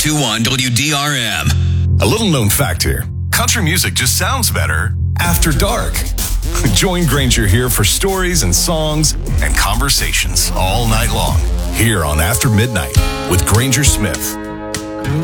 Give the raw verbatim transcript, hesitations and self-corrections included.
two one W D R M. A little known fact here. Country music just sounds better after dark. Join Granger here for stories and songs and conversations all night long here on After Midnight with Granger Smith.